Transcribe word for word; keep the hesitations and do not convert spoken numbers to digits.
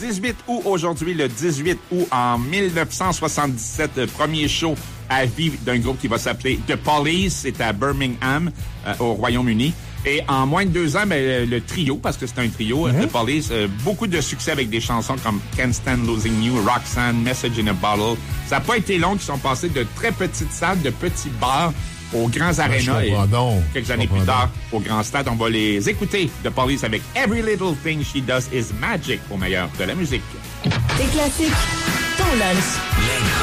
dix-huit août aujourd'hui, le dix-huit août en mille neuf cent soixante-dix-sept, le premier show à vie d'un groupe qui va s'appeler The Police. C'est à Birmingham, euh, au Royaume-Uni. Et en moins de deux ans, ben, le trio, parce que c'est un trio, mm-hmm. The Police, euh, beaucoup de succès avec des chansons comme Can't Stand Losing You, Roxanne, Message in a Bottle. Ça n'a pas été long qu'ils sont passés de très petites salles, de petits bars aux grands arénas. Et donc. quelques années plus tard, au grand stade, on va les écouter, The Police, avec Every Little Thing She Does Is Magic, au meilleur de la musique. Des classiques, ton lunch.